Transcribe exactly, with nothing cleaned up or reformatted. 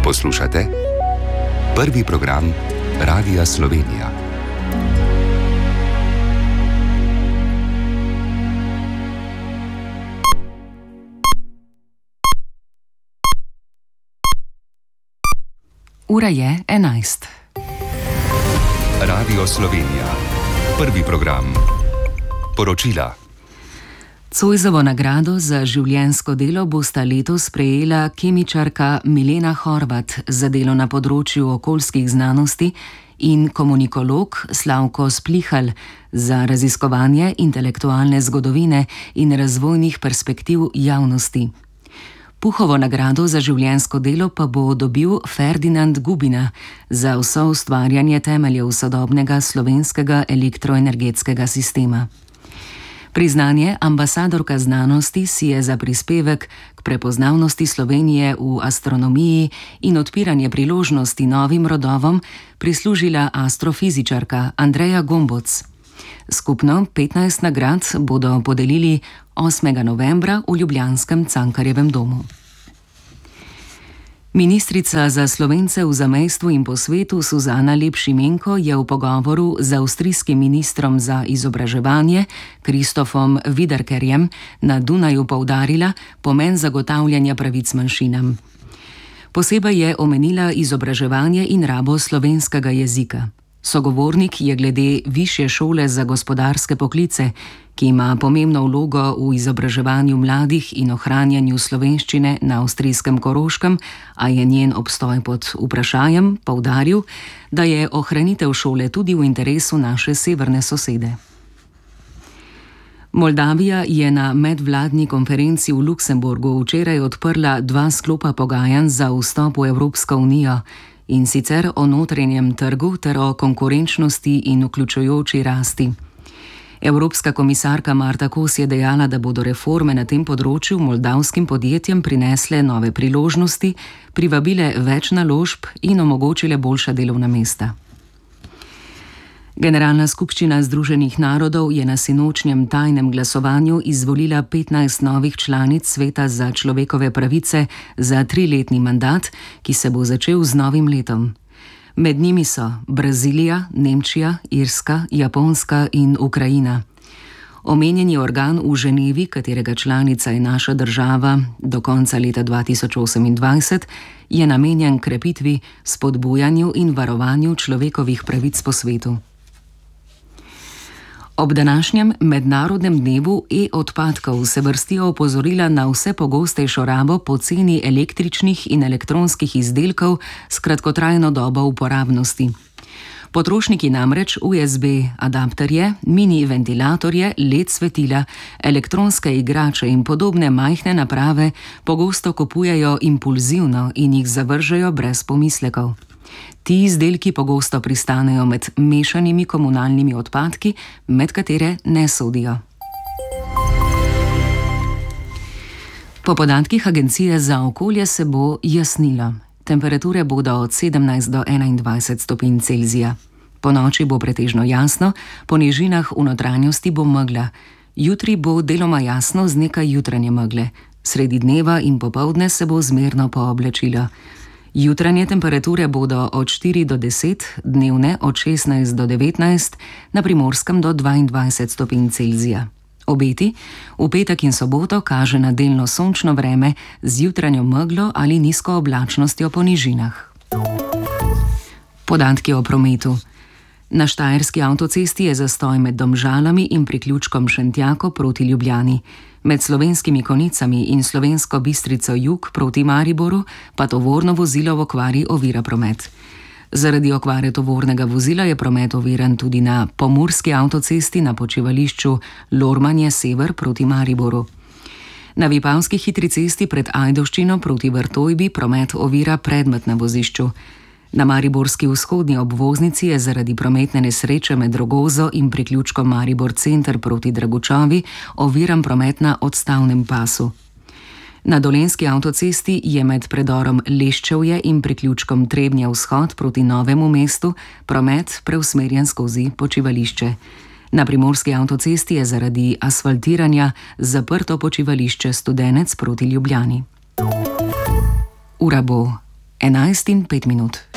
Poslušate prvi program Radia Slovenija. Ura je enajst. Radio Slovenija. Prvi program. Poročila. Zoisovo nagrado za življenjsko delo bosta letos prejela kemičarka Milena Horvat za delo na področju okoljskih znanosti in komunikolog Slavko Splihal za raziskovanje intelektualne zgodovine in razvojnih perspektiv javnosti. Puhovo nagrado za življenjsko delo pa bo dobil Ferdinand Gubina za vso ustvarjanje temeljev sodobnega slovenskega elektroenergetskega sistema. Priznanje ambasadorka znanosti si je za prispevek k prepoznavnosti Slovenije v astronomiji in odpiranje priložnosti novim rodovom prislužila astrofizičarka Andreja Gomboc. Skupno petnajst nagrad bodo podelili osmega novembra v ljubljanskem Cankarjevem domu. Ministrica za Slovence v zamejstvu in po svetu Suzana Lep Šimenko je v pogovoru z avstrijskim ministrom za izobraževanje Kristofom Viderkerjem na Dunaju poudarila pomen zagotavljanja pravic manjšinam. Posebej je omenila izobraževanje in rabo slovenskega jezika. Sogovornik je glede Višje šole za gospodarske poklice, ki ima pomembno vlogo v izobraževanju mladih in ohranjanju slovenščine na avstrijskem Koroškem, a je njen obstoj pod vprašajem, poudaril, da je ohranitev šole tudi v interesu naše severne sosede. Moldavija je na medvladni konferenci v Luksemburgu včeraj odprla dva sklopa pogajanj za vstop v Evropsko unijo, in sicer o notranjem trgu ter o konkurenčnosti in vključujoči rasti. Evropska komisarka Marta Kos je dejala, da bodo reforme na tem področju moldavskim podjetjem prinesle nove priložnosti, privabile več naložb in omogočile boljša delovna mesta. Generalna skupščina Združenih narodov je na sinočnjem tajnem glasovanju izvolila petnajst novih članic Sveta za človekove pravice za triletni mandat, ki se bo začel z novim letom. Med njimi so Brazilija, Nemčija, Irska, Japonska in Ukrajina. Omenjeni organ v Ženevi, katerega članica je naša država do konca leta dva tisoč osemindvajset, je namenjen krepitvi, spodbujanju in varovanju človekovih pravic po svetu. Ob današnjem mednarodnem dnevu e-odpadkov se vrstijo opozorila na vse pogostejšo rabo poceni električnih in elektronskih izdelkov s kratkotrajno dobo uporabnosti. Potrošniki namreč U S B adapterje, mini ventilatorje, L E D svetila, elektronske igrače in podobne majhne naprave pogosto kupujejo impulzivno in jih zavržejo brez pomislekov. Ti izdelki pogosto pristanejo med mešanimi komunalnimi odpadki, med katere ne sodijo. Po podatkih Agencije za okolje se bo jasnilo. Temperature bodo od sedemnajst do enaindvajset stopinj Celzija. Ponoči bo pretežno jasno, po nižinah v notranjosti bo megla. Jutri bo deloma jasno z nekaj jutranje megle. Sredi dneva in popoldne se bo zmerno pooblačilo. Jutranje temperature bodo od štiri do deset, dnevne od šestnajst do devetnajst, na Primorskem do dvaindvajset stopinj Celzija. Obeti v petek in soboto kaže na delno sončno vreme z jutranjo meglo ali nizko oblačnostjo po nižinah. Podatki o prometu. Na Štajerski avtocesti je zastoj med Domžalami in priključkom Šentjako proti Ljubljani. Med Slovenskimi Konicami in Slovensko Bistrico jug proti Mariboru pa tovorno vozilo v okvari ovira promet. Zaradi okvare tovornega vozila je promet oviran tudi na Pomurski avtocesti na počivališču Lormanje sever proti Mariboru. Na Vipavski hitri cesti pred Ajdovščino proti Vrtojbi promet ovira predmet na vozišču. Na mariborski vzhodni obvoznici je zaradi prometne nesreče med Rogozo in priključkom Maribor center proti Dragučavi oviran promet na odstavnem pasu. Na Dolenjski avtocesti je med predorom Leščevje in priključkom Trebnje vzhod proti Novemu mestu promet preusmerjen skozi počivališče. Na Primorski avtocesti je zaradi asfaltiranja zaprto počivališče Studenec proti Ljubljani. Ura bo enajst in pet minut.